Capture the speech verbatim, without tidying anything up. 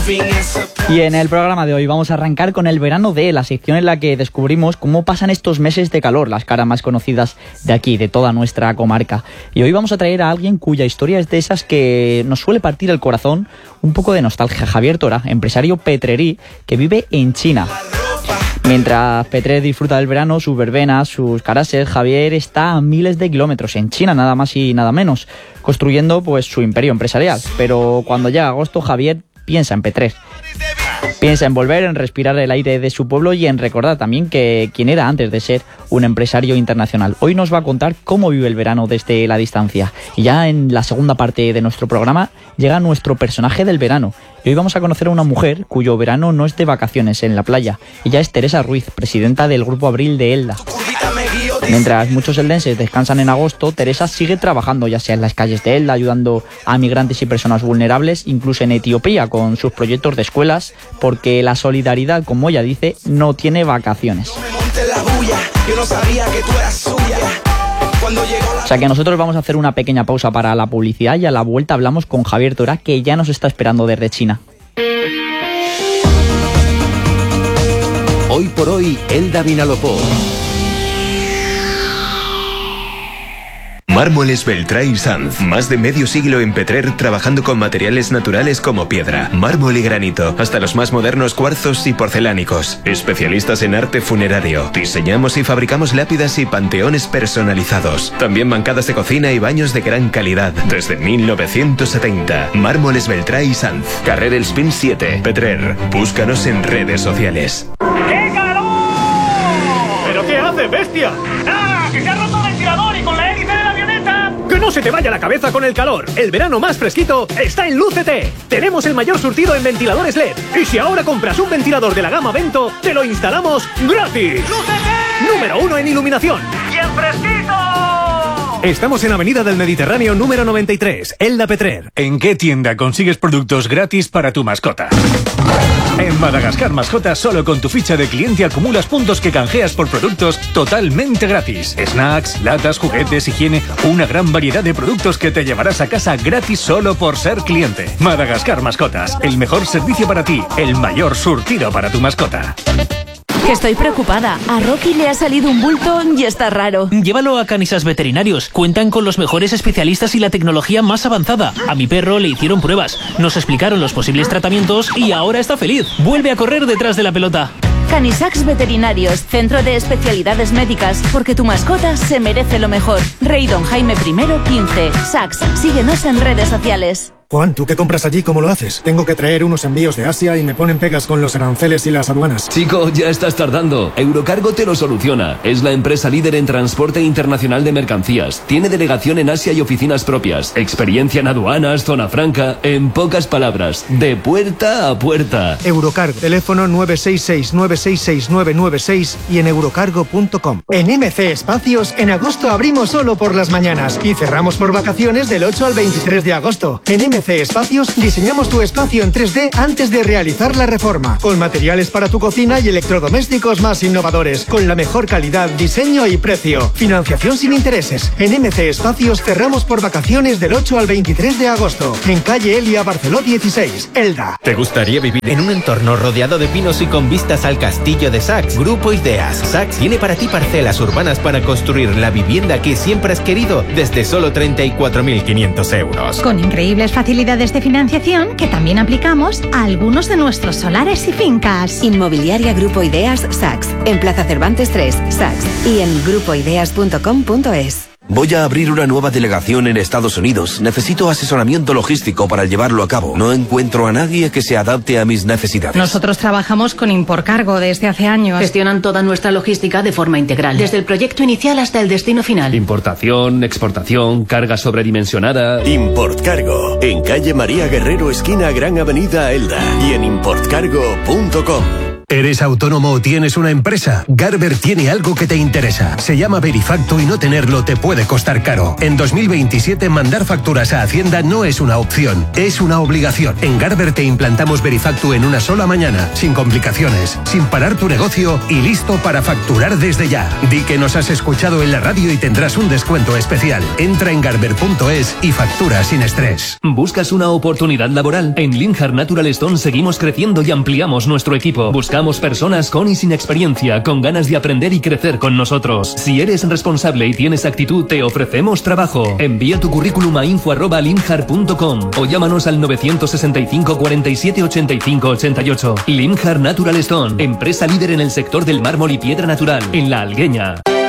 Y en el programa de hoy vamos a arrancar con el verano de la sección en la que descubrimos cómo pasan estos meses de calor, las caras más conocidas de aquí, de toda nuestra comarca. Y hoy vamos a traer a alguien cuya historia es de esas que nos suele partir el corazón, un poco de nostalgia. Javier Tora, empresario petrerí que vive en China. Mientras Petrer disfruta del verano, sus verbenas, sus carases, Javier está a miles de kilómetros en China, nada más y nada menos, construyendo pues su imperio empresarial. Pero cuando llega agosto, Javier piensa en Petrer. Piensa en volver, en respirar el aire de su pueblo y en recordar también que quién era antes de ser un empresario internacional. Hoy nos va a contar cómo vive el verano desde la distancia. Y ya en la segunda parte de nuestro programa llega nuestro personaje del verano. Y hoy vamos a conocer a una mujer cuyo verano no es de vacaciones en la playa. Ella es Teresa Ruiz, presidenta del Grupo Abril de Elda. Mientras muchos eldenses descansan en agosto, Teresa sigue trabajando, ya sea en las calles de Elda, ayudando a migrantes y personas vulnerables, incluso en Etiopía, con sus proyectos de escuelas, porque la solidaridad, como ella dice, no tiene vacaciones. O sea que nosotros vamos a hacer una pequeña pausa para la publicidad y a la vuelta hablamos con Javier Tora, que ya nos está esperando desde China. Hoy por hoy, Elda Vinalopó. Mármoles Beltrán y Sanz. Más de medio siglo en Petrer trabajando con materiales naturales como piedra, mármol y granito, hasta los más modernos cuarzos y porcelánicos. Especialistas en arte funerario. Diseñamos y fabricamos lápidas y panteones personalizados. También bancadas de cocina y baños de gran calidad. Desde mil novecientos setenta. Mármoles Beltrán y Sanz. Carrer El Spin siete. Petrer. Búscanos en redes sociales. ¡Qué calor! ¿Pero qué hace, bestia? ¡Ah! ¡Que se ha roto el ventilador y con la hélice de la avioneta! ¡Que no se te vaya la cabeza con el calor! El verano más fresquito está en Lucete. Tenemos el mayor surtido en ventiladores L E D. Y si ahora compras un ventilador de la gama Vento, te lo instalamos gratis. ¡Lucete! Número uno en iluminación. ¡Y en fresquito! Estamos en Avenida del Mediterráneo número noventa y tres, Elda Petrer. ¿En qué tienda consigues productos gratis para tu mascota? En Madagascar Mascotas, solo con tu ficha de cliente acumulas puntos que canjeas por productos totalmente gratis. Snacks, latas, juguetes, higiene, una gran variedad de productos que te llevarás a casa gratis solo por ser cliente. Madagascar Mascotas, el mejor servicio para ti, el mayor surtido para tu mascota. Que estoy preocupada. A Rocky le ha salido un bulto y está raro. Llévalo a Canisas Veterinarios. Cuentan con los mejores especialistas y la tecnología más avanzada. A mi perro le hicieron pruebas, nos explicaron los posibles tratamientos y ahora está feliz. Vuelve a correr detrás de la pelota. Canisax Veterinarios, centro de especialidades médicas, porque tu mascota se merece lo mejor. Rey Don Jaime primero quince. Sax, síguenos en redes sociales. Juan, ¿tú qué compras allí? ¿Cómo lo haces? Tengo que traer unos envíos de Asia y me ponen pegas con los aranceles y las aduanas. Chico, ya estás tardando. Eurocargo te lo soluciona. Es la empresa líder en transporte internacional de mercancías. Tiene delegación en Asia y oficinas propias. Experiencia en aduanas, zona franca. En pocas palabras, de puerta a puerta. Eurocargo. Teléfono nueve seis seis nueve seis seis nueve nueve seis y en eurocargo punto com. En M C Espacios, en agosto abrimos solo por las mañanas y cerramos por vacaciones del ocho al veintitrés de agosto. En M C Espacios diseñamos tu espacio en tres D antes de realizar la reforma, con materiales para tu cocina y electrodomésticos más innovadores, con la mejor calidad, diseño y precio. Financiación sin intereses. En M C Espacios cerramos por vacaciones del ocho al veintitrés de agosto, en calle Elia Barceló dieciséis, Elda. ¿Te gustaría vivir en un entorno rodeado de pinos y con vistas al castillo de Sax? Grupo Ideas. Sax tiene para ti parcelas urbanas para construir la vivienda que siempre has querido desde solo treinta y cuatro mil quinientos euros. Con increíbles facilidades de financiación que también aplicamos a algunos de nuestros solares y fincas. Inmobiliaria Grupo Ideas Sax, en Plaza Cervantes tres, Sax, y en grupo ideas punto com punto es. Voy a abrir una nueva delegación en Estados Unidos. Necesito asesoramiento logístico para llevarlo a cabo. No encuentro a nadie que se adapte a mis necesidades. Nosotros trabajamos con Imporcargo desde hace años. Gestionan toda nuestra logística de forma integral, desde el proyecto inicial hasta el destino final. Importación, exportación, carga sobredimensionada. Importcargo, en calle María Guerrero, esquina Gran Avenida Elda, y en importcargo punto com. ¿Eres autónomo o tienes una empresa? Garber tiene algo que te interesa. Se llama Verifacto y no tenerlo te puede costar caro. En dos mil veintisiete mandar facturas a Hacienda no es una opción, es una obligación. En Garber te implantamos Verifacto en una sola mañana, sin complicaciones, sin parar tu negocio y listo para facturar desde ya. Di que nos has escuchado en la radio y tendrás un descuento especial. Entra en garber punto es y factura sin estrés. ¿Buscas una oportunidad laboral? En Linhart Natural Stone seguimos creciendo y ampliamos nuestro equipo. Buscamos personas con y sin experiencia, con ganas de aprender y crecer con nosotros. Si eres responsable y tienes actitud, te ofrecemos trabajo. Envía tu currículum a info arroba linhart punto com o llámanos al nueve seis cinco, cuarenta y siete, ochenta y cinco, ochenta y ocho. Linhart Natural Stone, empresa líder en el sector del mármol y piedra natural, en La Algueña.